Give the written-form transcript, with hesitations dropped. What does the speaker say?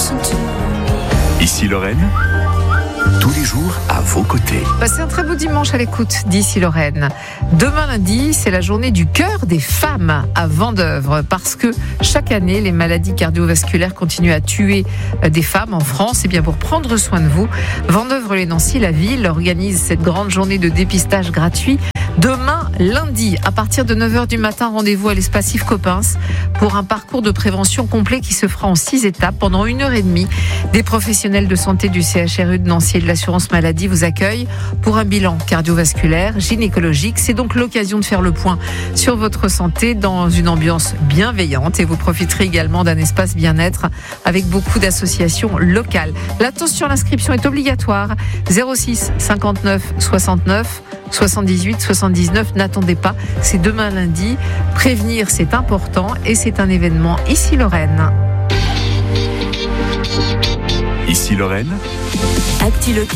Ici Lorraine, tous les jours à vos côtés. Passez un très beau dimanche à l'écoute d'Ici Lorraine. Demain lundi, c'est la journée du cœur des femmes à Vendeuvre, parce que chaque année, les maladies cardiovasculaires continuent à tuer des femmes en France. Et bien pour prendre soin de vous, Vendeuvre-les-Nancy, la ville, organise cette grande journée de dépistage gratuit. Demain, lundi, à partir de 9h du matin, rendez-vous à l'espace Yves Coppens pour un parcours de prévention complet qui se fera en 6 étapes pendant 1h30. Des professionnels de santé du CHRU de Nancy et de l'assurance maladie vous accueillent pour un bilan cardiovasculaire, gynécologique. C'est donc l'occasion de faire le point sur votre santé dans une ambiance bienveillante et vous profiterez également d'un espace bien-être avec beaucoup d'associations locales. L'attention, l'inscription est obligatoire. 06 59 69 78 79, n'attendez pas, c'est demain lundi. Prévenir, c'est important et c'est un événement Ici Lorraine. Ici Lorraine, Actu local.